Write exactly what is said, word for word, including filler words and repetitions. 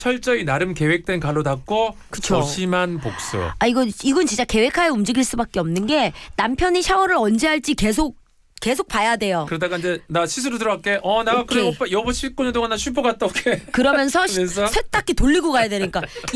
철저히 나름 계획된 가로 닫고 그쵸. 조심한 복수. 아 이건 이건 진짜 계획하에 움직일 수밖에 없는 게 남편이 샤워를 언제 할지 계속 계속 봐야 돼요. 그러다가 이제 나 씻으러 들어갈게. 어, 나 그래 오케이. 오빠 여보 씻고 있는 동안 나 슈퍼 갔다 올게. 그러면서 그러면서? 세탁기 돌리고 가야 되니까